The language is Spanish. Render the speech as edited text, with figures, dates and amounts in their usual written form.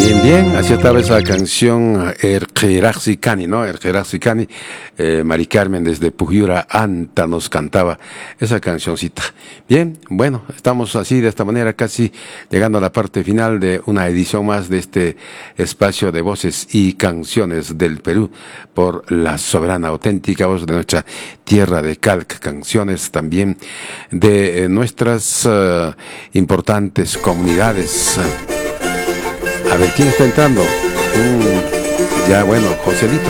Bien, bien, así estaba esa canción Erjeraxicani, ¿no? Erjeraxicani, Mari Carmen desde Pujiura Anta nos cantaba esa cancioncita. Bien, bueno, estamos así de esta manera casi llegando a la parte final de una edición más de este espacio de voces y canciones del Perú por la soberana auténtica voz de nuestra tierra de Calc, canciones también de nuestras importantes comunidades. A ver, ¿quién está entrando? Ya, bueno, Joselito.